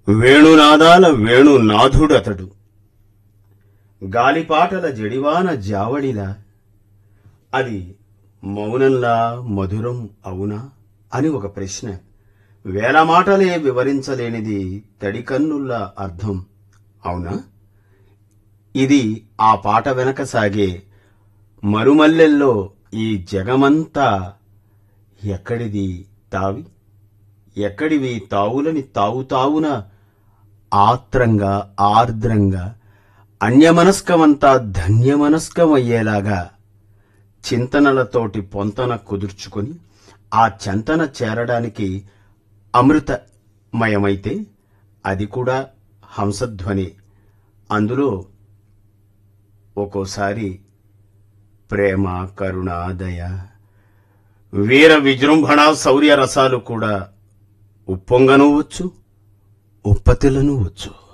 వేణునాదాల వేణునాథుడతడు, గాలిపాటల జడివాన జావళిలా, అది మౌనంలా మధురం అవునా అని ఒక ప్రశ్న. వేల మాటలే వివరించలేనిది తడికన్నుల్లా అర్థం అవునా? ఇది ఆ పాట వెనక సాగే మరుమల్లెల్లో ఈ జగమంతా ఎక్కడిది తావి, ఎక్కడివి తావులని తావున ఆత్రంగా ఆర్ద్రంగా అన్యమనస్కమంతా ధన్యమనస్కమయ్యేలాగా చింతనలతోటి పొంతన కుదుర్చుకొని ఆ చెంతన చేరడానికి అమృతమయమైతే అది కూడా హంసధ్వని. అందులో ఒక్కోసారి ప్రేమ, కరుణ, దయ, వీర విజృంభణ, శౌర్య రసాలు కూడా ఉప్పొంగనూ వచ్చు, ఉప్పతిల్లనూ వచ్చు.